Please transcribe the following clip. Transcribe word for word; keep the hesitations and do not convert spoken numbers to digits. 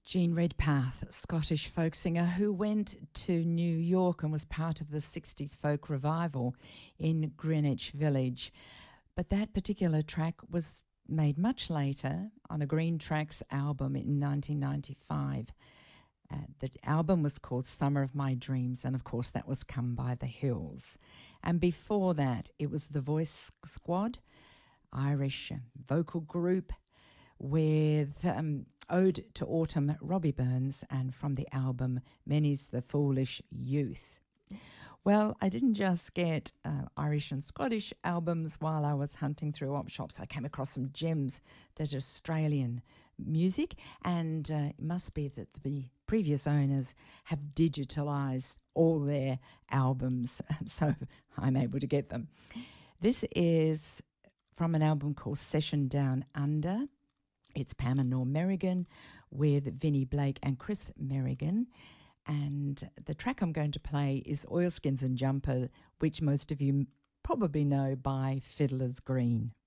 Jean Redpath, Scottish folk singer who went to New York and was part of the sixties folk revival in Greenwich Village. But that particular track was made much later on a Green Tracks album in nineteen ninety-five. Uh, the album was called Summer of My Dreams, and of course that was Come by the Hills. And before that, it was the Voice Squad, Irish vocal group, with um, Ode to Autumn, Robbie Burns, and from the album Many's the Foolish Youth. Well, I didn't just get uh, Irish and Scottish albums while I was hunting through op shops. I came across some gems that are Australian music, and uh, it must be that the previous owners have digitalised all their albums, so I'm able to get them. This is from an album called Session Down Under. It's Pam and Norm Merrigan with Vinnie Blake and Chris Merrigan. And the track I'm going to play is Oilskins and Jumper, which most of you probably know by Fiddler's Green.